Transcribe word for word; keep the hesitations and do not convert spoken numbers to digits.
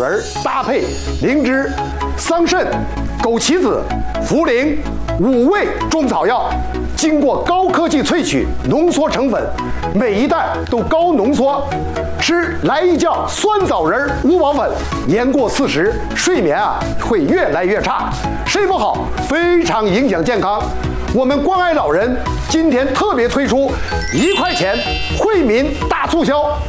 仁搭配灵芝、桑葚、枸杞子、茯苓五味中草药，经过高科技萃取浓缩成粉，每一袋都高浓缩。吃来一觉酸枣仁五宝粉，年过四十，睡眠啊会越来越差，睡不好非常影响健康。我们关爱老人今天特别推出一块钱惠民大促销，